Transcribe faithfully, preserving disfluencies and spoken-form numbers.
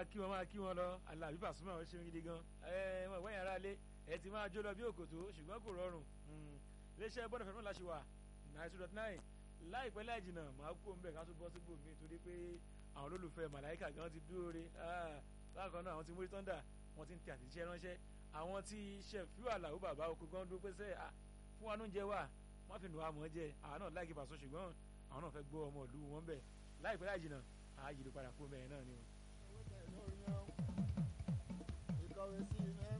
máa kí wọn máa kí wọn lọ Alábí Pasuma ó ṣeun gidi gan ẹ wọn ìwé yẹn ara lé ẹ ti máa jó lọ bí òkòtó ṣùgbọ́n kò rọrùn iléeṣẹ́ bọ́dọ̀ fẹ́ràn láṣẹ wà nine two dot nine láìpẹ́ láì jìnnà máa kó ń bẹ̀ ká tó bọ́ síbò mí torí pé àwọn olólùfẹ́ màláìkà gan ti dúró re bákan náà àwọn tí mórí tọ́ndà wọ́n ti ń tẹ àtẹ̀jíṣẹ́ ránṣẹ́ àwọn tí Ṣẹ̀fíù Àlàó bàbá oko gan dúró pé sẹ́ fún wa lóúnjẹ wà wọ́n fi nù wá mọ́ jẹ àwọn náà láìkí Paso ṣùgbọ́n àwọn náà fẹ́ gbọ́ ọmọ ìlú wọn bẹ̀ láìpẹ́ láì jìnnà àá yìí ló padà kó bẹ́ẹ̀ náà ni o. ìkọ̀wé sí